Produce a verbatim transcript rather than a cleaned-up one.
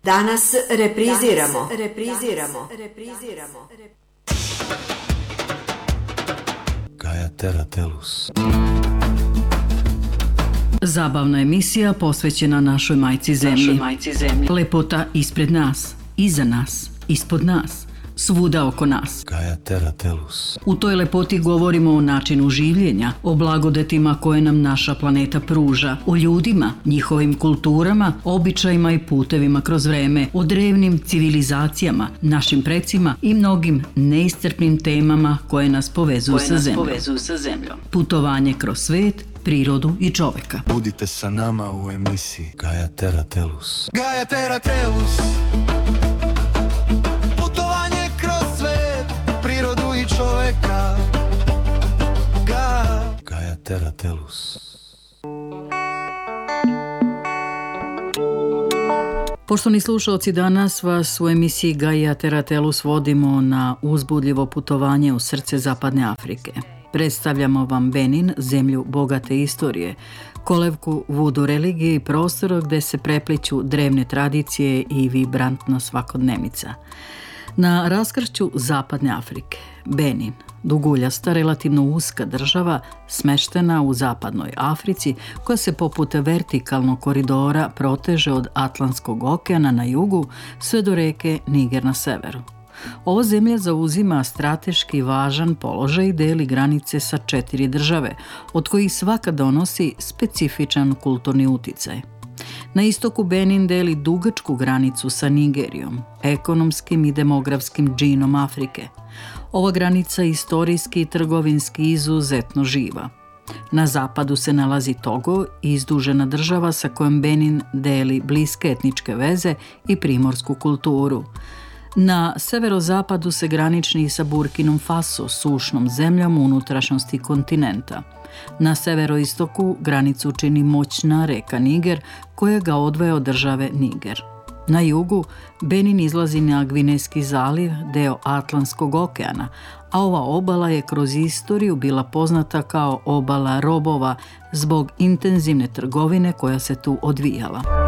Danas repriziramo, Danas repriziramo, repriziramo. Gaia Terra Tellus. Zabavna emisija posvećena našoj majci zemlji. Našoj majci zemlji. Lepota ispred nas, iza nas, ispod nas, svuda oko nas. Gaia Terra Tellus. U toj lepoti govorimo o načinu življenja, o blagodetima koje nam naša planeta pruža, o ljudima, njihovim kulturama, običajima i putevima kroz vreme, o drevnim civilizacijama, našim precima i mnogim neiscrpnim temama koje nas povezuju, koje sa, nas zemljom. povezuju sa zemljom. Putovanje kroz svet, prirodu i čoveka. Budite sa nama u emisiji Gaia Terra Tellus. Gaia Terra Tellus. Putovanje kroz svet, prirodu i čoveka. Gaia, Gaia Terra Tellus. Poštovani slušalci, danas vas u emisiji Gaia Terra Tellus vodimo na uzbudljivo putovanje u srce Zapadne Afrike. Predstavljamo vam Benin, zemlju bogate istorije, kolevku vudu religije i prostora gde se prepliću drevne tradicije i vibrantna svakodnevnica. Na raskršću Zapadne Afrike, Benin, duguljasta, relativno uska država, smeštena u Zapadnoj Africi, koja se poput vertikalnog koridora proteže od Atlantskog okeana na jugu sve do reke Niger na severu. Ova zemlja zauzima strateški važan položaj i deli granice sa četiri države, od kojih svaka donosi specifičan kulturni uticaj. Na istoku Benin deli dugačku granicu sa Nigerijom, ekonomskim i demografskim džinom Afrike. Ova granica je istorijski i trgovinski izuzetno živa. Na zapadu se nalazi Togo, izdužena država sa kojom Benin deli bliske etničke veze i primorsku kulturu. Na severozapadu se graniči sa Burkinom Faso, sušnom zemljom u unutrašnjosti kontinenta. Na severoistoku granicu čini moćna reka Niger, koja ga odvaja od države Niger. Na jugu Benin izlazi na Gvinejski zaliv, deo Atlantskog okeana, a ova obala je kroz istoriju bila poznata kao obala robova zbog intenzivne trgovine koja se tu odvijala.